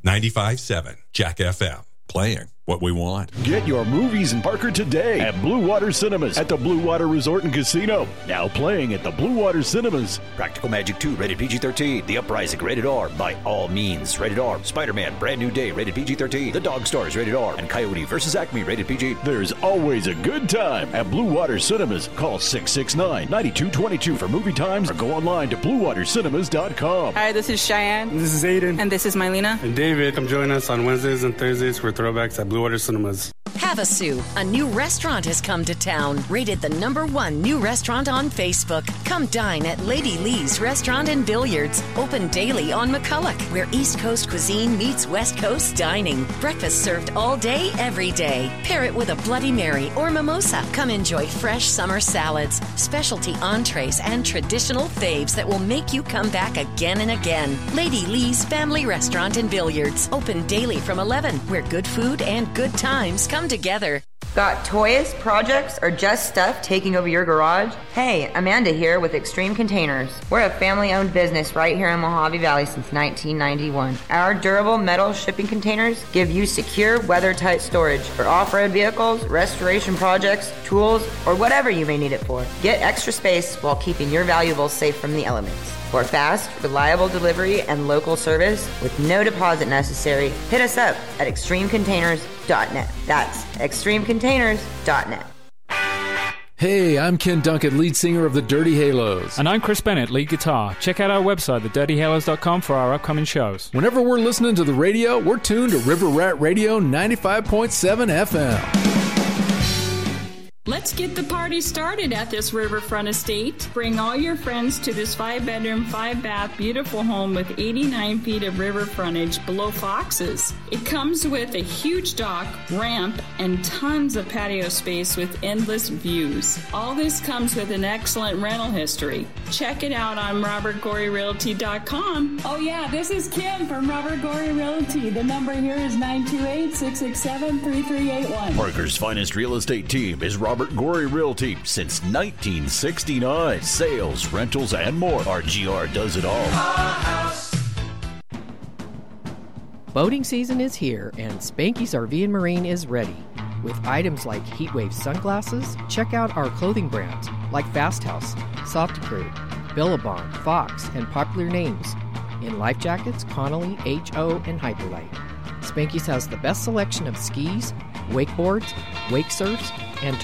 95.7 Jack FM. Playing what we want. Get your movies in Parker today at Blue Water Cinemas at the Blue Water Resort and Casino. Now playing at the Blue Water Cinemas. Practical Magic 2, rated PG-13. The Uprising, rated R. By all means, rated R. Spider-Man, Brand New Day, rated PG-13. The Dog Stars, rated R. And Coyote vs. Acme, rated PG. There's always a good time at Blue Water Cinemas. Call 669-9222 for movie times or go online to bluewatercinemas.com. Hi, this is Cheyenne. This is Aiden. And this is Mylena. And David. Come join us on Wednesdays and Thursdays for Throwbacks at Blue Water Cinemas. Havasu, a new restaurant has come to town. Rated the #1 new restaurant on Facebook. Come dine at Lady Lee's Restaurant and Billiards. Open daily on McCulloch, where East Coast cuisine meets West Coast dining. Breakfast served all day, every day. Pair it with a Bloody Mary or mimosa. Come enjoy fresh summer salads, specialty entrees, and traditional faves that will make you come back again and again. Lady Lee's Family Restaurant and Billiards. Open daily from 11, where good food and good times come together. Got toys, projects, or just stuff taking over your garage? Hey, Amanda here with Extreme Containers. We're a family-owned business right here in Mojave Valley since 1991. Our durable metal shipping containers give you secure, weather-tight storage for off-road vehicles, restoration projects, tools, or whatever you may need it for. Get extra space while keeping your valuables safe from the elements. For fast, reliable delivery and local service with no deposit necessary, hit us up at extremecontainers.net. That's extremecontainers.net. Hey, I'm Ken Dunkett, lead singer of the Dirty Halos. And I'm Chris Bennett, lead guitar. Check out our website, thedirtyhalos.com, for our upcoming shows. Whenever we're listening to the radio, we're tuned to River Rat Radio 95.7 FM. Let's get the party started at this riverfront estate. Bring all your friends to this 5-bedroom, 5-bath, beautiful home with 89 feet of river frontage below Fox's. It comes with a huge dock, ramp, and tons of patio space with endless views. All this comes with an excellent rental history. Check it out on RobertGoreyRealty.com. Oh yeah, this is Kim from Robert Gorey Realty. The number here is 928-667-3381. Parker's finest real estate team is Robert Gorey Realty since 1969. Sales, rentals, and more. RGR does it all. Boating season is here, and Spanky's RV and Marine is ready. With items like Heatwave sunglasses, check out our clothing brands like Fast House, Soft Crew, Billabong, Fox, and popular names. In life jackets, Connolly, HO, and Hyperlite. Spanky's has the best selection of skis, wakeboards, wake surfs, and